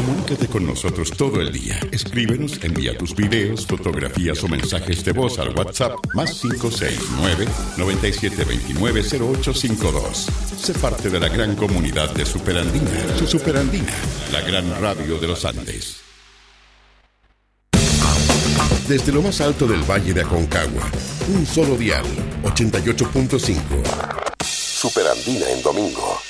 Comunícate con nosotros todo el día. Escríbenos, envía tus videos, fotografías o mensajes de voz al WhatsApp más 569-9729-0852. Sé parte de la gran comunidad de Superandina. Su Superandina, la gran radio de los Andes. Desde lo más alto del Valle de Aconcagua, un solo dial, 88.5. Superandina en domingo.